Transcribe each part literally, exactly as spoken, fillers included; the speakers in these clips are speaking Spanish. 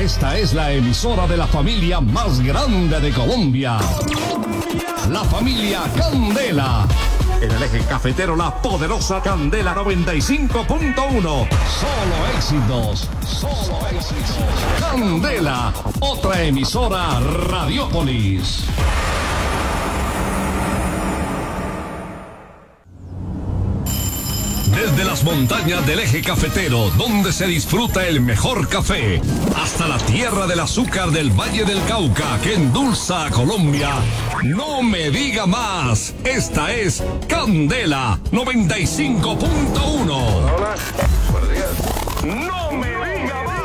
Esta es la emisora de la familia más grande de Colombia. La familia Candela. En el eje cafetero, la poderosa Candela noventa y cinco punto uno. Solo éxitos, solo éxitos. Candela, otra emisora Radiópolis. Desde las montañas del eje cafetero, donde se disfruta el mejor café, hasta la tierra del azúcar del Valle del Cauca, que endulza a Colombia. No me diga más. Esta es Candela noventa y cinco punto uno. Hola, buenos días. No me diga más.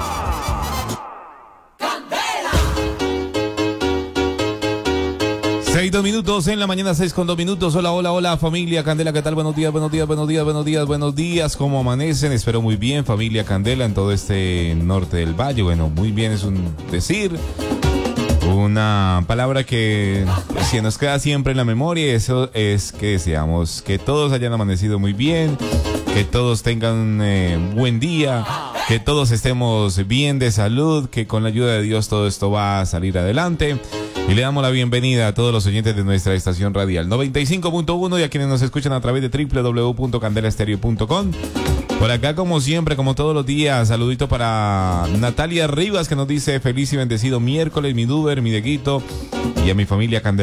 Seis, dos minutos en la mañana, seis con dos minutos. Hola, hola, hola, familia Candela, ¿qué tal? Buenos días, buenos días, buenos días, buenos días, buenos días. ¿Cómo amanecen? Espero muy bien, familia Candela, en todo este norte del valle. Bueno, muy bien es un decir, una palabra que si nos queda siempre en la memoria, eso es que deseamos que todos hayan amanecido muy bien, que todos tengan eh, buen día, que todos estemos bien de salud, que con la ayuda de Dios todo esto va a salir adelante. Y le damos la bienvenida a todos los oyentes de nuestra estación radial noventa y cinco punto uno y a quienes nos escuchan a través de doble u doble u doble u punto candela estéreo punto com. Por acá, como siempre, como todos los días, saludito para Natalia Rivas, que nos dice feliz y bendecido miércoles, mi Duber, mi Deguito, y a mi familia Candela.